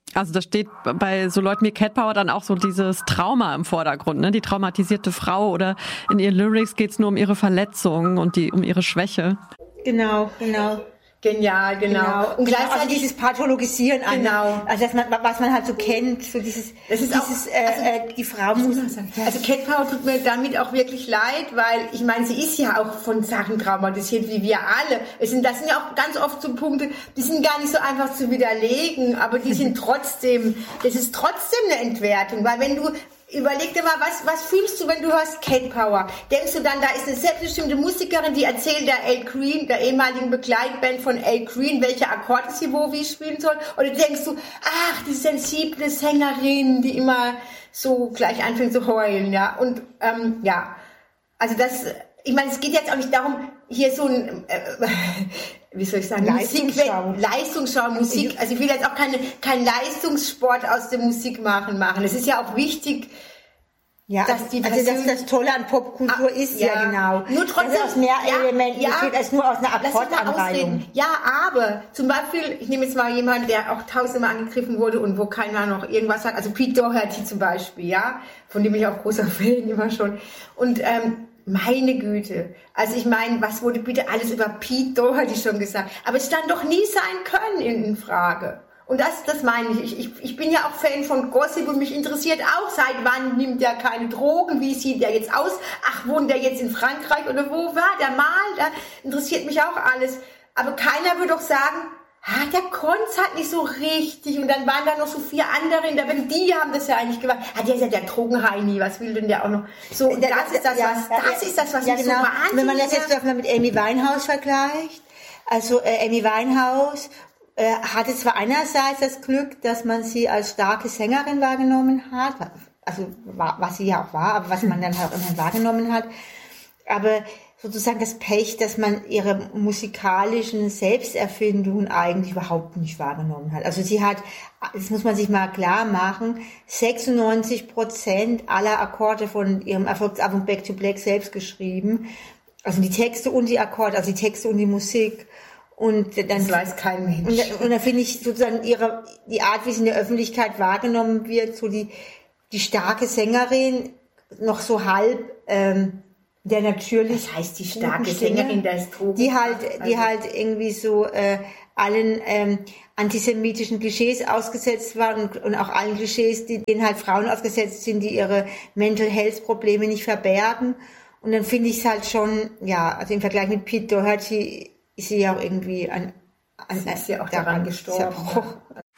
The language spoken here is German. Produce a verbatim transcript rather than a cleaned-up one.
Also da steht bei so Leuten wie Cat Power dann auch so dieses Trauma im Vordergrund, ne? Die traumatisierte Frau, oder in ihren Lyrics geht's nur um ihre Verletzung und die um ihre Schwäche. Genau, genau. Genial, genau. genau. Und gleichzeitig also dieses Pathologisieren an, genau. also dass man, was man halt so kennt, so dieses, das ist dieses, auch, äh, also, äh, die Frau muss man sagen. Also Cat Power tut mir damit auch wirklich leid, weil ich meine, sie ist ja auch von Sachen traumatisiert, wie wir alle. Es sind, das sind ja auch ganz oft so Punkte, die sind gar nicht so einfach zu widerlegen, aber die sind trotzdem, das ist trotzdem eine Entwertung, weil wenn du überleg dir mal, was, was fühlst du, wenn du hörst Cat Power? Denkst du dann, da ist eine selbstbestimmte Musikerin, die erzählt der Al Green, der ehemaligen Begleitband von Al Green, welche Akkorde sie wo wie spielen soll? Oder denkst du, ach, die sensible Sängerin, die immer so gleich anfängt zu heulen, ja? Und, ähm, ja. Also das, ich meine, es geht jetzt auch nicht darum, hier so ein, äh, wie soll ich sagen, Leistungsschau. Musik, Leistungsschau, Musik, also ich will jetzt auch keine, kein Leistungssport aus dem Musikmachen machen. Es ist ja auch wichtig, ja, dass die also das, das Tolle an Popkultur ah, ist, ja, ja genau. Nur trotzdem, dass es aus mehr ja, Elementen ja, besteht, als nur aus einer Akkordanreihung. Ja, aber zum Beispiel, ich nehme jetzt mal jemanden, der auch tausendmal angegriffen wurde und wo keiner noch irgendwas sagt, also Pete Doherty zum Beispiel, ja, von dem ich auch großer Fan immer schon. Und ähm, meine Güte, also ich meine, was wurde bitte alles über Pete Doherty schon gesagt? Aber es stand doch nie sein Können in Frage. Und das, das meine ich. Ich, ich. ich bin ja auch Fan von Gossip und mich interessiert auch, seit wann nimmt der keine Drogen, wie sieht der jetzt aus? Ach, wohnt der jetzt in Frankreich oder wo war der mal? Da interessiert mich auch alles. Aber keiner würde doch sagen, ah, der konnte halt nicht so richtig. Und dann waren da noch so vier andere in der Welt, die haben das ja eigentlich gemacht. Ah, der ist ja der Drogenheini, was will denn der auch noch? So, und das, das ist das, ja, was, das ja, ist das, was ja, mich genau. so wahnsinnig... Wenn man das jetzt mal mit Amy Winehouse vergleicht, also äh, Amy Winehouse äh, hatte zwar einerseits das Glück, dass man sie als starke Sängerin wahrgenommen hat, also war, was sie ja auch war, aber was man dann halt auch wahrgenommen hat, aber sozusagen das Pech, dass man ihre musikalischen Selbsterfindungen eigentlich überhaupt nicht wahrgenommen hat. Also sie hat, das muss man sich mal klar machen, sechsundneunzig Prozent aller Akkorde von ihrem Erfolgsalbum Back to Black selbst geschrieben. Also die Texte und die Akkorde, also die Texte und die Musik. Und dann, das weiß kein Mensch. Und, und dann finde ich sozusagen ihre, die Art, wie sie in der Öffentlichkeit wahrgenommen wird, so die, die starke Sängerin, noch so halb, ähm, der natürlich, das heißt die starke Sängerin, der ist die halt, die also halt irgendwie so äh, allen ähm, antisemitischen Klischees ausgesetzt war und, und auch allen Klischees, die denen halt Frauen ausgesetzt sind, die ihre Mental Health Probleme nicht verbergen. Und dann finde ich es halt schon, ja, also im Vergleich mit Pete Doherty ist sie ja auch irgendwie an, an sie ist ja auch daran gestorben.